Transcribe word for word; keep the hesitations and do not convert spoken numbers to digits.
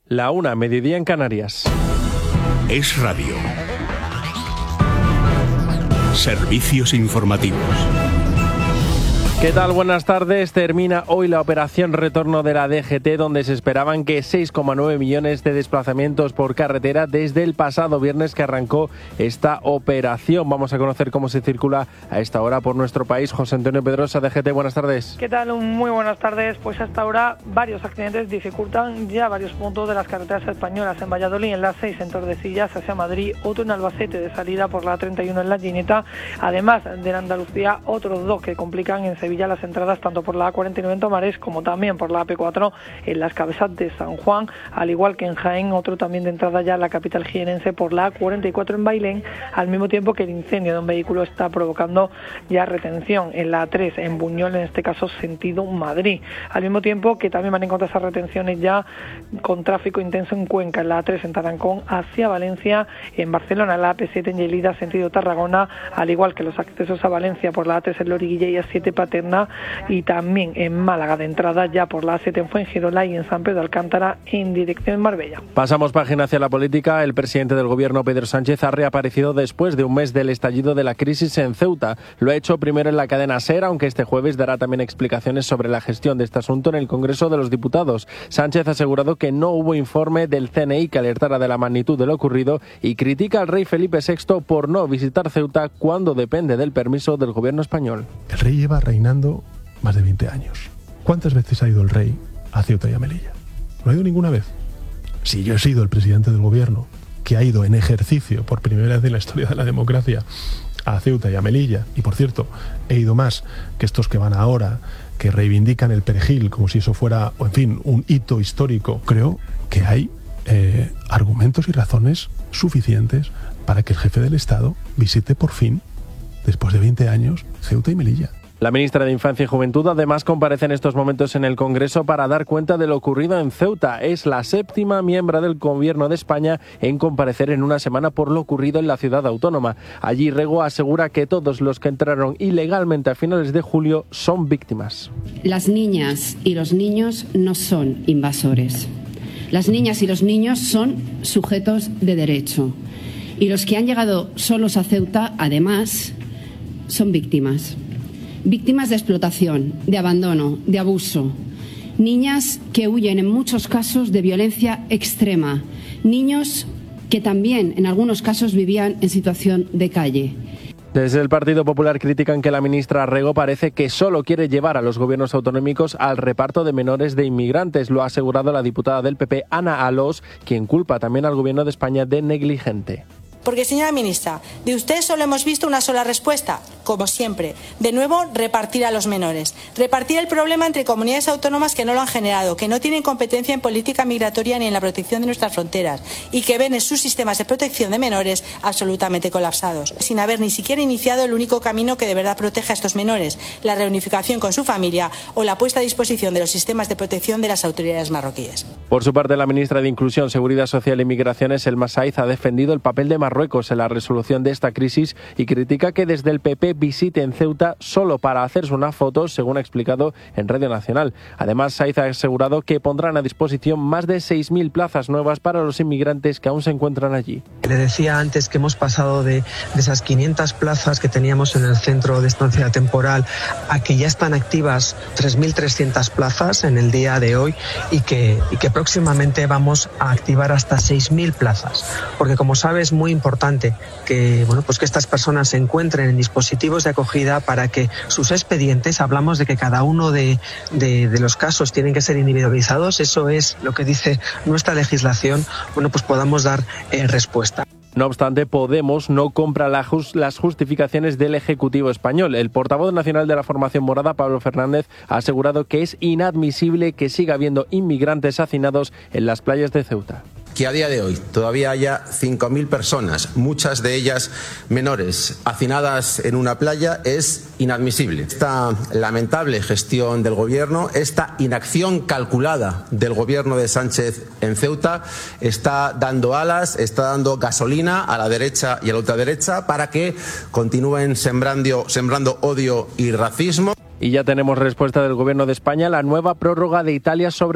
La una, mediodía en Canarias. Es Radio. Servicios informativos. ¿Qué tal? Buenas tardes. Termina hoy la operación retorno de la D G T, donde se esperaban que seis coma nueve millones de desplazamientos por carretera desde el pasado viernes que arrancó esta operación. Vamos a conocer cómo se circula a esta hora por nuestro país. José Antonio Pedrosa, D G T, buenas tardes. ¿Qué tal? Muy buenas tardes. Pues hasta ahora varios accidentes dificultan ya varios puntos de las carreteras españolas. En Valladolid, en la seis en Tordesillas hacia Madrid, otro en Albacete de salida por la treinta y uno en La Gineta. Además de la Andalucía, otros dos que complican en Sevilla las entradas tanto por la A cuarenta y nueve en Tomares como también por la A P cuatro en las Cabezas de San Juan, al igual que en Jaén, otro también de entrada ya en la capital jienense por la A cuarenta y cuatro en Bailén, al mismo tiempo que el incendio de un vehículo está provocando ya retención en la A tres en Buñol, en este caso sentido Madrid, al mismo tiempo que también van a encontrar esas retenciones ya con tráfico intenso en Cuenca, en la A tres en Tarancón hacia Valencia, en Barcelona en la A P siete en Lleida sentido Tarragona, al igual que los accesos a Valencia por la A tres en Loriguilla y A siete Paterna, y también en Málaga de entrada ya por la A siete en Fuengirola y en San Pedro de Alcántara en dirección Marbella. Pasamos página hacia la política. El presidente del gobierno, Pedro Sánchez, ha reaparecido después de un mes del estallido de la crisis en Ceuta. Lo ha hecho primero en la cadena SER, aunque este jueves dará también explicaciones sobre la gestión de este asunto en el Congreso de los Diputados. Sánchez ha asegurado que no hubo informe del C N I que alertara de la magnitud de lo ocurrido y critica al rey Felipe sexto por no visitar Ceuta cuando depende del permiso del gobierno español. El rey lleva reinando más de veinte años. ¿Cuántas veces ha ido el rey a Ceuta y a Melilla? ¿No ha ido ninguna vez? Si yo he sido el presidente del gobierno que ha ido en ejercicio por primera vez en la historia de la democracia a Ceuta y a Melilla, y por cierto, he ido más que estos que van ahora, que reivindican el perejil como si eso fuera, o en fin, un hito histórico, creo que hay eh, argumentos y razones suficientes para que el jefe del Estado visite por fin, después de veinte años, Ceuta y Melilla. La ministra de Infancia y Juventud además comparece en estos momentos en el Congreso para dar cuenta de lo ocurrido en Ceuta. Es la séptima miembro del Gobierno de España en comparecer en una semana por lo ocurrido en la ciudad autónoma. Allí Rego asegura que todos los que entraron ilegalmente a finales de julio son víctimas. Las niñas y los niños no son invasores. Las niñas y los niños son sujetos de derecho. Y los que han llegado solos a Ceuta, además, son víctimas. Víctimas de explotación, de abandono, de abuso. Niñas que huyen en muchos casos de violencia extrema. Niños que también en algunos casos vivían en situación de calle. Desde el Partido Popular critican que la ministra Rego parece que solo quiere llevar a los gobiernos autonómicos al reparto de menores de inmigrantes. Lo ha asegurado la diputada del P P, Ana Alós, quien culpa también al Gobierno de España de negligente. Porque, señora ministra, de usted solo hemos visto una sola respuesta, como siempre. De nuevo, repartir a los menores. Repartir el problema entre comunidades autónomas que no lo han generado, que no tienen competencia en política migratoria ni en la protección de nuestras fronteras y que ven en sus sistemas de protección de menores absolutamente colapsados, sin haber ni siquiera iniciado el único camino que de verdad protege a estos menores, la reunificación con su familia o la puesta a disposición de los sistemas de protección de las autoridades marroquíes. Por su parte, la ministra de Inclusión, Seguridad Social y Migraciones, Elma Saiz, ha defendido el papel de Marruecos en la resolución de esta crisis y critica que desde el P P visiten Ceuta solo para hacerse una foto, según ha explicado en Radio Nacional. Además, Saiz ha asegurado que pondrán a disposición más de seis mil plazas nuevas para los inmigrantes que aún se encuentran allí. Le decía antes que hemos pasado de, de esas quinientas plazas que teníamos en el centro de estancia temporal a que ya están activas tres mil trescientas plazas en el día de hoy y que, y que próximamente vamos a activar hasta seis mil plazas. Porque, como sabe, es muy importante que, bueno, pues que estas personas se encuentren en dispositivos de acogida para que sus expedientes, hablamos de que cada uno de, de, de los casos tienen que ser individualizados, eso es lo que dice nuestra legislación, bueno, pues podamos dar eh, respuesta. No obstante, Podemos no compra la just, las justificaciones del Ejecutivo español. El portavoz nacional de la formación morada, Pablo Fernández, ha asegurado que es inadmisible que siga habiendo inmigrantes hacinados en las playas de Ceuta. Que a día de hoy todavía haya cinco mil personas, muchas de ellas menores, hacinadas en una playa es inadmisible. Esta lamentable gestión del Gobierno, esta inacción calculada del Gobierno de Sánchez en Ceuta está dando alas, está dando gasolina a la derecha y a la ultraderecha para que continúen sembrando, sembrando odio y racismo. Y ya tenemos respuesta del Gobierno de España, la nueva prórroga de Italia sobre